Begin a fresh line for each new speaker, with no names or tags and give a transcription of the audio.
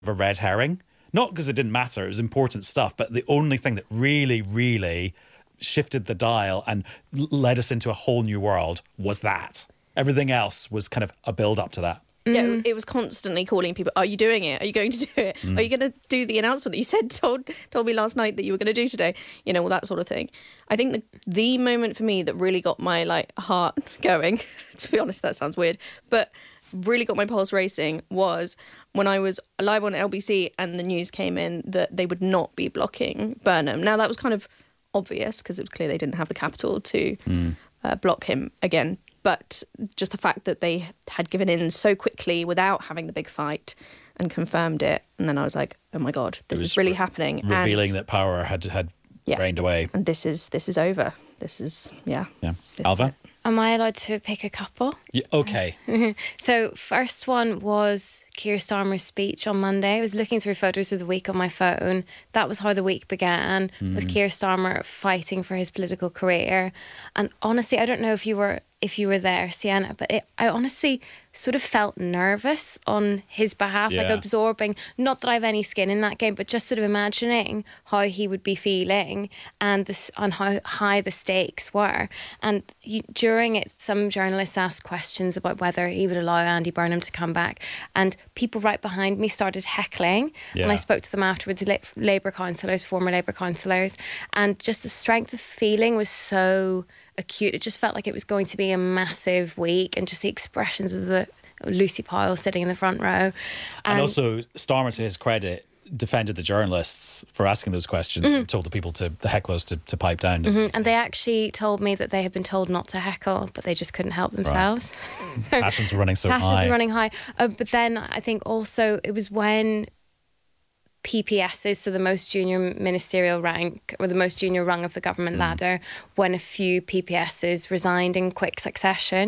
of a red herring. Not because it didn't matter, it was important stuff, but the only thing that really, really shifted the dial and led us into a whole new world was that. Everything else was kind of a build-up to that.
Yeah, it was constantly calling people, are you doing it? Are you going to do it? Are you going to do the announcement that you told me last night that you were going to do today? You know, all that sort of thing. I think the moment for me that really got my heart going, to be honest, that sounds weird, but really got my pulse racing was when I was live on LBC and the news came in that they would not be blocking Burnham. Now, that was kind of obvious because it was clear they didn't have the capital to block him again. But just the fact that they had given in so quickly without having the big fight and confirmed it. And then I was like, oh my God, this is really happening.
Revealing that power had drained away.
And this is over. This is,
Yeah. Alva?
Am I allowed to pick a couple?
Yeah, okay.
So first one was Keir Starmer's speech on Monday. I was looking through photos of the week on my phone. That was how the week began, with Keir Starmer fighting for his political career. And honestly, I don't know if you were there, Sienna, but I honestly sort of felt nervous on his behalf, like absorbing, not that I have any skin in that game, but just sort of imagining how he would be feeling and how high the stakes were. And during it, some journalists asked questions about whether he would allow Andy Burnham to come back, and people right behind me started heckling. And I spoke to them afterwards, Labour councillors, former Labour councillors, and just the strength of feeling was so acute. It just felt like it was going to be a massive week, and just the expressions of Lucy Powell sitting in the front row.
And also, Starmer, to his credit, defended the journalists for asking those questions and told the hecklers to pipe down.
And they actually told me that they had been told not to heckle, but they just couldn't help themselves.
Right. Passions were running so high.
Passions were running high. But then I think also it was when PPSs, so the most junior ministerial rank or the most junior rung of the government ladder, when a few PPSs resigned in quick succession.